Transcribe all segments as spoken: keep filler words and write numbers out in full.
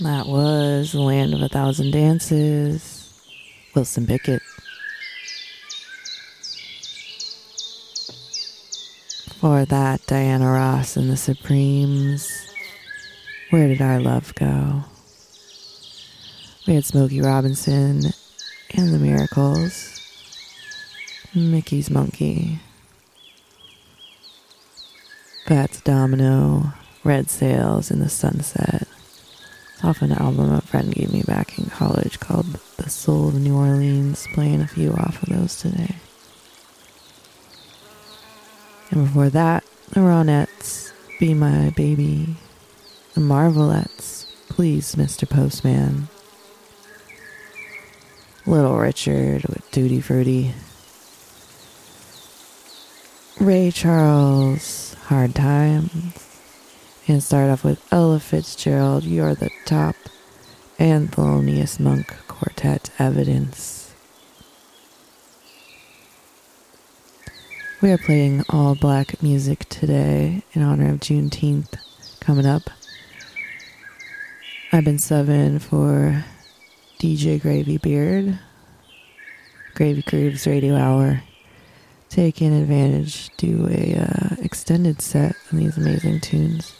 That was The Land of a Thousand Dances, Wilson Pickett. For that, Diana Ross and the Supremes, Where Did Our Love Go? We had Smokey Robinson and the Miracles, Mickey's Monkey, Fats Domino, Red Sails in the Sunset. It's off an album a friend gave me back in college called The Soul of New Orleans, playing a few off of those today. And before that, the Ronettes, Be My Baby, the Marvelettes, Please Mister Postman, Little Richard with Tutti Frutti, Ray Charles, Hard Times, and start off with Ella Fitzgerald, You're the Top, and Thelonious Monk Quartet, Evidence. We are playing all black music today in honor of Juneteenth coming up. I've been subbing for D J Gravy Beard, Gravy Grooves Radio Hour, taking advantage, do a uh, extended set on these amazing tunes.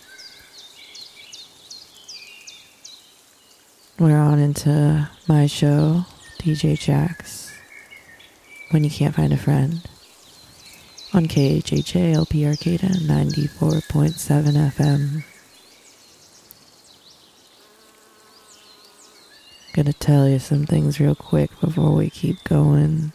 We're on into my show, D J Jax, When You Can't Find a Friend, on K H H A L P Arcata ninety-four point seven F M. Gonna tell you some things real quick before we keep going.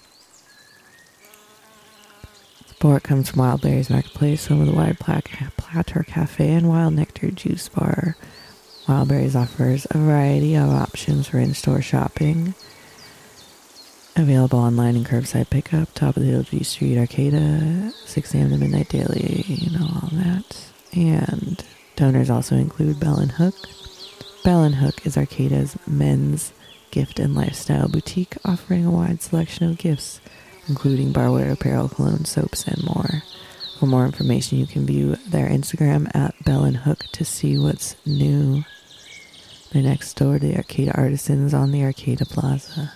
Support comes from Wildberries Marketplace, home of the Wild Platter Cafe and Wild Nectar Juice Bar. Wildberries offers a variety of options for in-store shopping. Available online and curbside pickup, top of the hill G Street Arcata, six a.m. to midnight daily, you know, all that. And donors also include Bell and Hook. Bell and Hook is Arcata's men's gift and lifestyle boutique, offering a wide selection of gifts, including barware, apparel, cologne, soaps, and more. For more information, you can view their Instagram at Bell and Hook to see what's new. They're next door to the Arcata Artisans on the Arcata Plaza.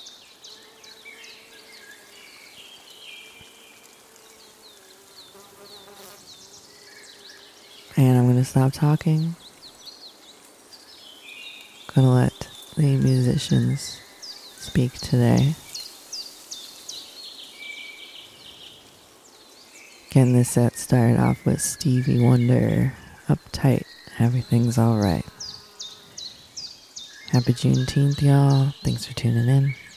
And I'm going to stop talking. Going to let the musicians speak today. Again, this set started off with Stevie Wonder, Uptight, Everything's Alright. Happy Juneteenth, y'all. Thanks for tuning in.